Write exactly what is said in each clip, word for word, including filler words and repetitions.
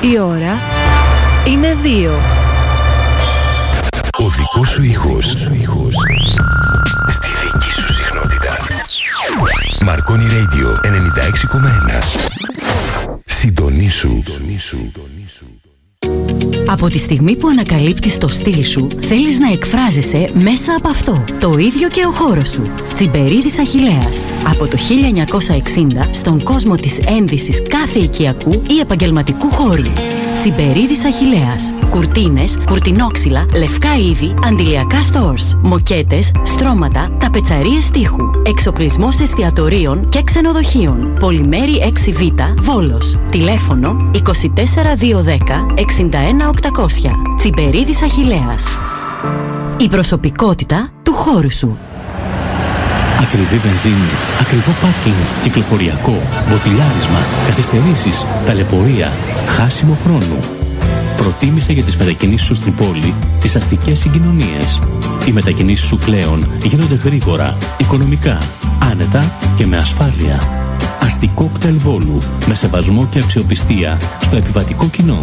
Η ώρα είναι δύο. Ο δικός σου ήχος στη δική σου συχνότητα. Marconi Radio ενενήντα έξι κόμμα ένα. Συντονίσου. Από τη στιγμή που ανακαλύπτεις το στυλ σου, θέλεις να εκφράζεσαι μέσα από αυτό. Το ίδιο και ο χώρος σου. Τσιμπερίδης Αχιλλέας. Από το χίλια εννιακόσια εξήντα στον κόσμο της ένδυσης κάθε οικιακού ή επαγγελματικού χώρου. Τσιμπερίδης Αχιλλέας. Κουρτίνες, κουρτινόξυλα, λευκά είδη, αντιλιακά stores, μοκέτες, στρώματα, ταπετσαρίες τείχου, εξοπλισμός εστιατορίων και ξενοδοχείων. Πολυμέρη έξι β, Βόλος. Τηλέφωνο είκοσι τέσσερα διακόσια δέκα εξήντα ένα οκτακόσια. Τσιμπερίδης Αχιλλέας. Η προσωπικότητα του χώρου σου. Ακριβή βενζίνη, ακριβό πάρκινγκ, κυκλοφοριακό, μποτιλιάρισμα, καθυστερήσεις, ταλαιπωρία, χάσιμο χρόνου. Προτίμησε για τις μετακινήσεις σου στην πόλη τις αστικές συγκοινωνίες. Οι μετακινήσεις σου πλέον γίνονται γρήγορα, οικονομικά, άνετα και με ασφάλεια. Αστικό κτέλ Βόλου, με σεβασμό και αξιοπιστία στο επιβατικό κοινό.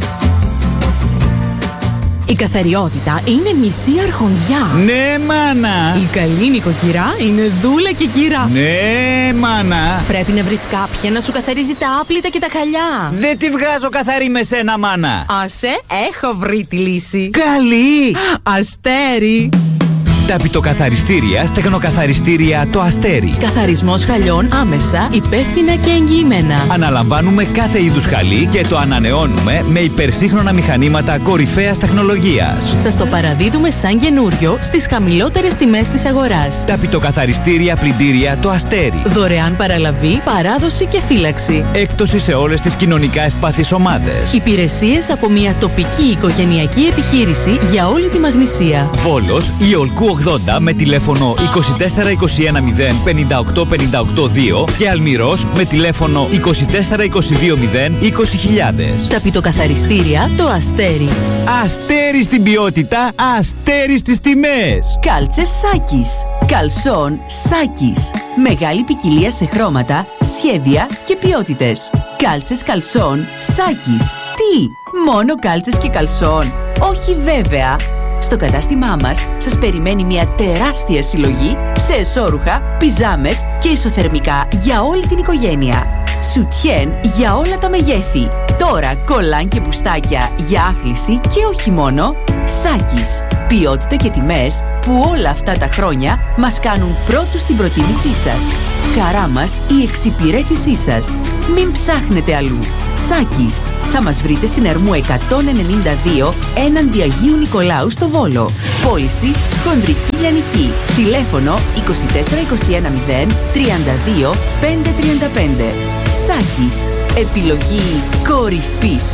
Η καθαριότητα είναι μισή αρχοντιά. Ναι, μάνα! Η καλή νοικοκυρά είναι δούλα και κυρά. Ναι, μάνα! Πρέπει να βρεις κάποια να σου καθαρίζει τα άπλυτα και τα χαλιά. Δεν τη βγάζω καθαρή με σένα, μάνα! Άσε, έχω βρει τη λύση. Καλή! Αστέρι! Ταπητοκαθαριστήρια, στεγνοκαθαριστήρια το Αστέρι. Καθαρισμός χαλιών άμεσα, υπεύθυνα και εγγυημένα. Αναλαμβάνουμε κάθε είδους χαλί και το ανανεώνουμε με υπερσύγχρονα μηχανήματα κορυφαίας τεχνολογίας. Σας το παραδίδουμε σαν καινούριο στις χαμηλότερες τιμές της αγοράς. Ταπητοκαθαριστήρια πλυντήρια το Αστέρι. Δωρεάν παραλαβή, παράδοση και φύλαξη. Έκπτωση σε όλες τις κοινωνικά ευπαθείς ομάδες. Υπηρεσίες από μια τοπική οικογενειακή επιχείρηση για όλη τη Μαγνησία. Βόλος, Ιολκού ογδόντα με τηλέφωνο είκοσι τέσσερα είκοσι ένα μηδέν πενήντα οκτώ πενήντα οκτώ δύο και Αλμυρός με τηλέφωνο είκοσι τέσσερα είκοσι δύο μηδέν είκοσι χιλιάδες. Ταπητοκαθαριστήρια το Αστέρι. Αστέρι στην ποιότητα, αστέρι στις τιμές. Κάλτσες Σάκης. Καλσόν Σάκης. Μεγάλη ποικιλία σε χρώματα, σχέδια και ποιότητες. Κάλτσες καλσόν Σάκης. Τι, μόνο κάλτσες και καλσόν? Όχι βέβαια. Στο κατάστημά μας σας περιμένει μια τεράστια συλλογή σε εσώρουχα, πιζάμες και ισοθερμικά για όλη την οικογένεια. Σουτιέν για όλα τα μεγέθη. Τώρα κολάν και μπουστάκια για άθληση και όχι μόνο. Σάκης. Ποιότητα και τιμές που όλα αυτά τα χρόνια μας κάνουν πρώτους στην προτίμησή σας. Χαρά μας η εξυπηρέτησή σας. Μην ψάχνετε αλλού. Σάκης. Θα μας βρείτε στην Ερμού εκατόν ενενήντα δύο έναντι Αγίου Νικολάου στο Βόλο. Πώληση χονδρική λιανική. Τηλέφωνο είκοσι τέσσερα είκοσι ένα μηδέν τριάντα δύο πεντακόσια τριάντα πέντε. Σάκης. Επιλογή κορυφής.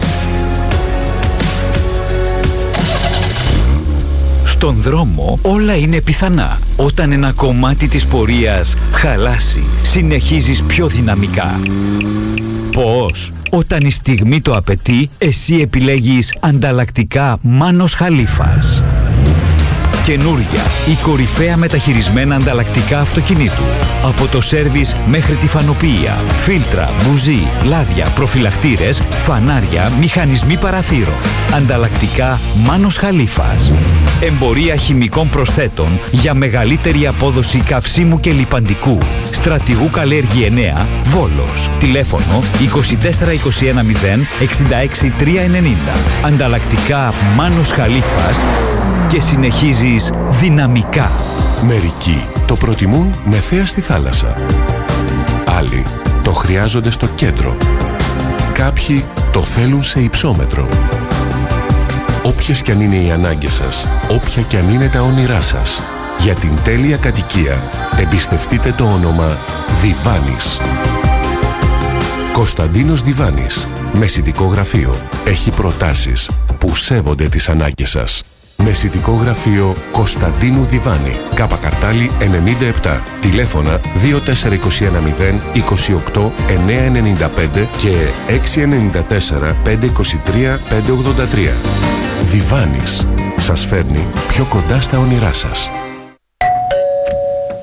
Στον δρόμο όλα είναι πιθανά. Όταν ένα κομμάτι της πορείας χαλάσει, συνεχίζεις πιο δυναμικά. Πώς? Όταν η στιγμή το απαιτεί, εσύ επιλέγεις ανταλλακτικά Μάνος Χαλίφας. Καινούρια, η κορυφαία μεταχειρισμένα ανταλλακτικά αυτοκινήτου. Από το σέρβις μέχρι τη φανοποίηση, φίλτρα, μπουζί, λάδια, προφυλακτήρες, φανάρια, μηχανισμοί παραθύρων. Ανταλλακτικά Μάνος Χαλίφας. Εμπορία χημικών προσθέτων για μεγαλύτερη απόδοση καυσίμου και λιπαντικού. Στρατηγού Καλέργη εννέα, Βόλος. Τηλέφωνο είκοσι τέσσερα είκοσι ένα μηδέν εξήντα έξι τριακόσια ενενήντα. Ανταλλακτικά Μάνος Χαλίφας και συνεχίζεις δυναμικά. Μερικοί το προτιμούν με θέα στη θάλασσα. Άλλοι το χρειάζονται στο κέντρο. Κάποιοι το θέλουν σε υψόμετρο. Όποιες κι αν είναι οι ανάγκες σας, όποια κι αν είναι τα όνειρά σας, για την τέλεια κατοικία εμπιστευτείτε το όνομα Διβάνης. Κωνσταντίνος Διβάνης, μεσητικό γραφείο, έχει προτάσεις που σέβονται τις ανάγκες σας. Μεσητικό γραφείο Κωνσταντίνου Διβάνη, Κάπα Καρτάλη ενενήντα επτά, τηλέφωνα δύο τέσσερα είκοσι ένα μηδέν είκοσι οκτώ εννιακόσια ενενήντα πέντε και έξι εννιά τέσσερα πέντε είκοσι τρία πέντε ογδόντα τρία. Διβάνης σας φέρνει πιο κοντά στα όνειρά σας.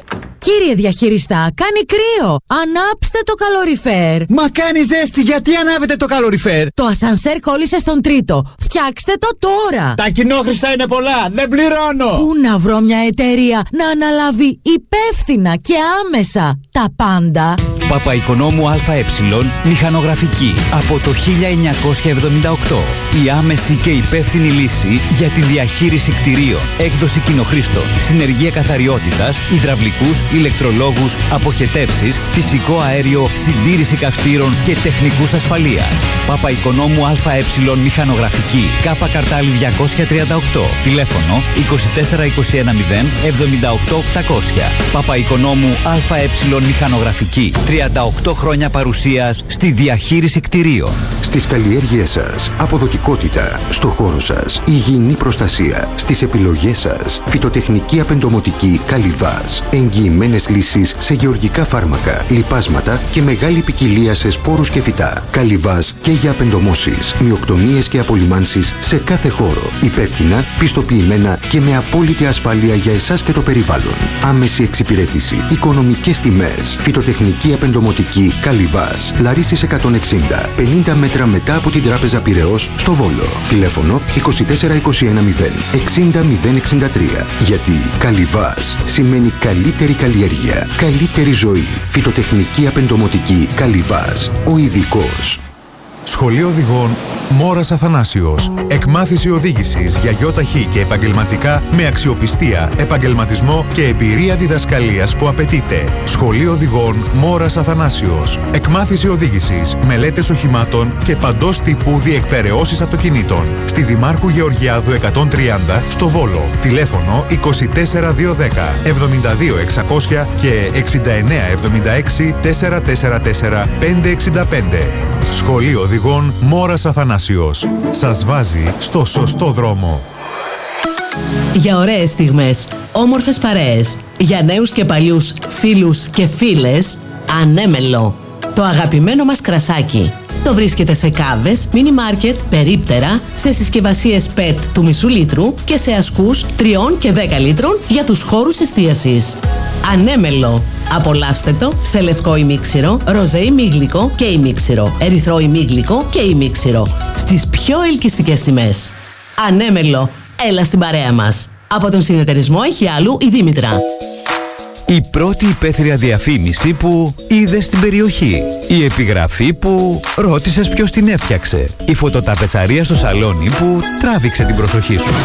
Κύριε διαχειριστά, κάνει κρύο. Ανάψτε το καλοριφέρ. Μα κάνει ζέστη, γιατί ανάβετε το καλοριφέρ? Το ασανσέρ κόλλησε στον τρίτο. Φτιάξτε το τώρα. Τα κοινόχρηστα είναι πολλά, δεν πληρώνω. Πού να βρω μια εταιρεία να αναλάβει υπεύθυνα και άμεσα τα πάντα? Παπαϊκονόμου ΑΕ, μηχανογραφική, από το χίλια εννιακόσια εβδομήντα οκτώ. Η άμεση και υπεύθυνη λύση για τη διαχείριση κτηρίων, έκδοση κοινοχρήστων, συνεργεία καθαριότητας, υδραυλικούς, ηλεκτρολόγους, αποχετεύσεις, φυσικό αέριο, συντήρηση καυστήρων και τεχνικούς ασφαλείας. Παπαϊκονόμου ΑΕ, μηχανογραφική, Κάπα Καρτάλη διακόσια τριάντα οκτώ. Τηλέφωνο είκοσι τέσσερα είκοσι ένα μηδέν εβδομήντα οκτώ οκτακόσια. Παπαϊκονόμου ΑΕ, μηχανογραφική. τριάντα οκτώ χρόνια παρουσίας στη διαχείριση κτηρίων. Στις καλλιέργειές σας, αποδοτικότητα. Στο χώρο σας, υγιεινή προστασία. Στις επιλογές σας, φυτοτεχνική απεντομοτική Καλιβάς. Εγγυημένες λύσεις σε γεωργικά φάρμακα, λιπάσματα και μεγάλη ποικιλία σε σπόρους και φυτά. Καλιβάς και για απεντομώσεις, μυοκτονίες και απολυμάνσεις σε κάθε χώρο. Υπεύθυνα, πιστοποιημένα και με απόλυτη ασφάλεια για εσάς και το περιβάλλον. Άμεση εξυπηρέτηση, οικονομικές τιμές, φυτοτεχνική απεντομοτική Καλιβάς. Λαρίσης εκατόν εξήντα, πενήντα μέτρα μετά από την Τράπεζα Πειραιώς στο Βόλο. Τηλέφωνο είκοσι τέσσερα είκοσι ένα μηδέν εξήντα μηδέν εξήντα τρία. Γιατί Καλιβάς σημαίνει καλύτερη καλλιέργεια, καλύτερη ζωή. Φυτοτεχνική απεντομοτική Καλιβάς. Ο ειδικός. Σχολείο Οδηγών Μόρας Αθανάσιος. Εκμάθηση οδήγησης για γιοταχή και επαγγελματικά με αξιοπιστία, επαγγελματισμό και εμπειρία διδασκαλίας που απαιτείται. Σχολείο Οδηγών Μόρας Αθανάσιος. Εκμάθηση οδήγησης, μελέτες οχημάτων και παντός τύπου διεκπεραιώσεις αυτοκινήτων. Στη Δημάρχου Γεωργιάδου εκατόν τριάντα στο Βόλο. Τηλέφωνο είκοσι τέσσερα διακόσια δέκα εβδομήντα δύο εξακόσια και εξήντα εννέα εβδομήντα έξι τετρακόσια σαράντα τέσσερα πεντακόσια εξήντα πέντε. Σχολείο Οδηγών Μόρας Αθανάσιος. Σας βάζει στο σωστό δρόμο. Για ωραίες στιγμές, όμορφες παρέες, για νέους και παλιούς φίλους και φίλες, Ανέμελο. Το αγαπημένο μας κρασάκι. Το βρίσκεται σε κάβες, μίνι μάρκετ, περίπτερα, σε συσκευασίες πετ του μισού λίτρου και σε ασκούς τριών και δέκα λίτρων για τους χώρους εστίασης. Ανέμελο. Απολαύστε το σε λευκό ημίξιρο, ροζέ ημίγλικο και ημίξιρο, ερυθρό ημίγλικο και ημίξιρο. Στις πιο ελκυστικές τιμές. Ανέμελο. Έλα στην παρέα μας. Από τον συνεταιρισμό Αιχιάλου η Δήμητρα. Η πρώτη υπαίθρια διαφήμιση που είδες στην περιοχή. Η επιγραφή που ρώτησες ποιος την έφτιαξε. Η φωτοταπετσαρία στο σαλόνι που τράβηξε την προσοχή σου.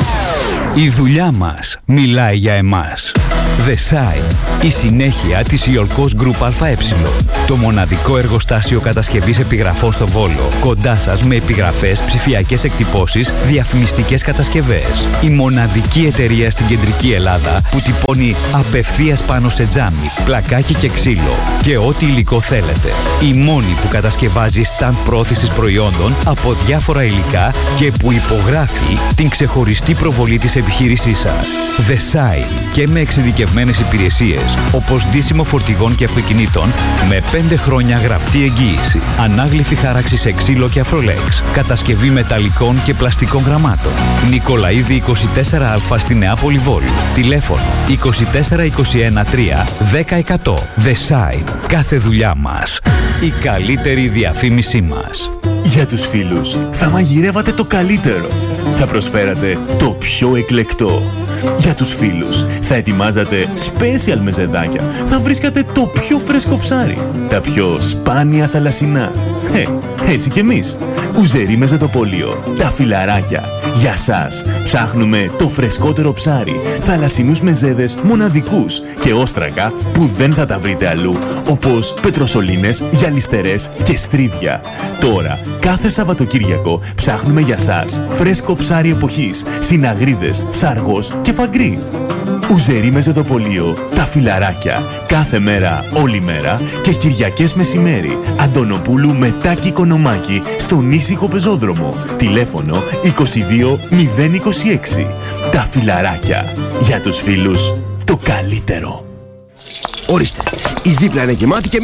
Η δουλειά μας μιλάει για εμάς. The Site, η συνέχεια της Ιολκός Group ΑΕ. Το μοναδικό εργοστάσιο κατασκευής επιγραφών στο Βόλο. Κοντά σας με επιγραφές, ψηφιακές εκτυπώσεις, διαφημιστικές κατασκευές. Η μοναδική εταιρεία στην κεντρική Ελλάδα που τυπώνει απευθείας πάνω σε τζάμι, πλακάκι και ξύλο και ό,τι υλικό θέλετε. Η μόνη που κατασκευάζει σταντ πρόθεσης προϊόντων από διάφορα υλικά και που υπογράφει την ξεχωριστή προβολή της επιχείρησής σας. The Site, και με εξειδικευμένες υπηρεσίες όπως ντύσιμο φορτηγών και αυτοκινήτων με πέντε χρόνια γραπτή εγγύηση, ανάγλυφη χάραξη σε ξύλο και αφρολέξ, κατασκευή μεταλλικών και πλαστικών γραμμάτων. Νικολαΐδη είκοσι τέσσερα Α στη Νεάπολη Βόλου. Τηλέφωνο είκοσι τέσσερα είκοσι ένα τρία δέκα εκατό. The Site. Κάθε δουλειά μας. Η καλύτερη διαφήμισή μας. Για τους φίλους θα μαγειρεύατε το καλύτερο. Θα προσφέρατε το πιο εκλεκτό. Για τους φίλους θα ετοιμάζατε special μεζεδάκια. Θα βρίσκατε το πιο φρέσκο ψάρι. Τα πιο σπάνια θαλασσινά. Ε, έτσι κι εμείς. Ουζερί Μεζεδοπόλιο. Τα φιλαράκια. Για σας ψάχνουμε το φρεσκότερο ψάρι. Θαλασσινούς μεζέδες μοναδικούς και όστρακα που δεν θα τα βρείτε αλλού. Όπως πετροσολίνες, γυαλιστερές και στρίδια. Τώρα, κάθε Σαββατοκύριακο ψάχνουμε για σας φρέσκο ψάρι εποχής, συναγρίδες, σαργός και φαγκρί. Ουζερί Μεζεδοπολείο, τα φιλαράκια. Κάθε μέρα, όλη μέρα και Κυριακές μεσημέρι. Αντωνοπούλου με Τάκη Οικονομάκη στον ήσυχο πεζόδρομο. Τηλέφωνο είκοσι δύο μηδέν είκοσι έξι. Τα φιλαράκια. Για τους φίλους, το καλύτερο. Ορίστε, η δίπλα είναι γεμάτη και εμείς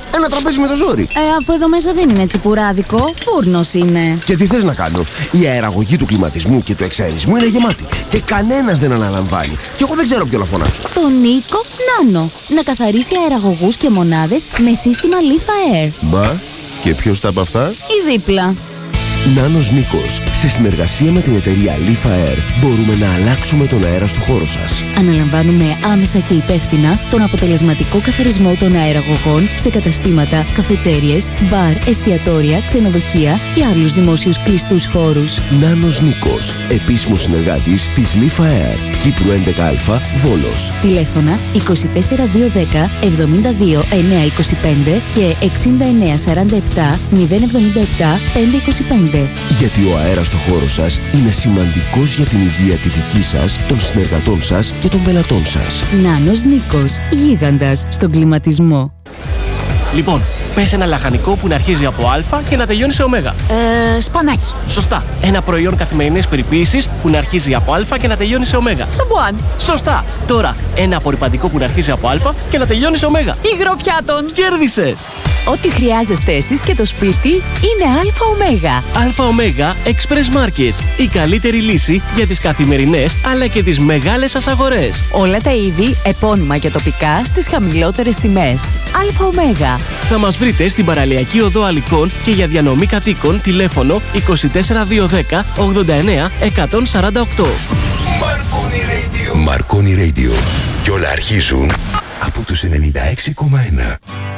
Ένα τραπέζι με το ζόρι. Ε, αφού εδώ μέσα δεν είναι τσιπουράδικο, φούρνος είναι. Και τι θες να κάνω? Η αεραγωγή του κλιματισμού και του εξαερισμού είναι γεμάτη. Και κανένας δεν αναλαμβάνει. Και εγώ δεν ξέρω ποιο να φωνάξω. Το Νίκο Νάνο. Να καθαρίσει αεραγωγούς και μονάδες με σύστημα Leaf Air. Μπα, και ποιος τα από αυτά? Η δίπλα. Νάνος Νίκος. Σε συνεργασία με την εταιρεία Leaf Air μπορούμε να αλλάξουμε τον αέρα στο χώρο σας. Αναλαμβάνουμε άμεσα και υπεύθυνα τον αποτελεσματικό καθαρισμό των αεραγωγών σε καταστήματα, καφετέριες, μπαρ, εστιατόρια, ξενοδοχεία και άλλους δημόσιους κλειστούς χώρους. Νάνος Νίκος. Επίσημος συνεργάτης της Leaf Air. Κύπρου έντεκα Α, Βόλος. Τηλέφωνα είκοσι τέσσερα διακόσια δέκα εβδομήντα δύο εννιακόσια είκοσι πέντε και εξήντα εννέα σαράντα επτά μηδέν εβδομήντα επτά πεντακόσια είκοσι πέντε. Γιατί ο αέρας στο χώρο σας είναι σημαντικός για την υγεία τη δική σας, των συνεργατών σας και των πελατών σας. Νάνος Νίκος, γίγαντας στον κλιματισμό. Λοιπόν, πες ένα λαχανικό που να αρχίζει από Α και να τελειώνει σε Ω. Ε, σπανάκι. Σωστά. Ένα προϊόν καθημερινής περιποίησης που να αρχίζει από Α και να τελειώνει σε Ω. Σαμπουάν. Σωστά. Τώρα, ένα απορρυπαντικό που να αρχίζει από Α και να τελειώνει σε Ω. Υγρό πιάτον. Κέρδισες. Ό,τι χρειάζεστε εσείς και το σπίτι είναι ΑΟ. ΑΟ Express Market. Η καλύτερη λύση για τις καθημερινές αλλά και τις μεγάλες σας αγορές. Όλα τα είδη επώνυμα και τοπικά στις χαμηλότερες τιμές. ΑΟ. Θα μας βρείτε στην Παραλιακή Οδό Αλικών και για διανομή κατοίκων τηλέφωνο είκοσι τέσσερα διακόσια δέκα ογδόντα εννέα εκατόν σαράντα οκτώ. Marconi Radio. Marconi Radio. Και όλα αρχίζουν από τους ενενήντα έξι κόμμα ένα.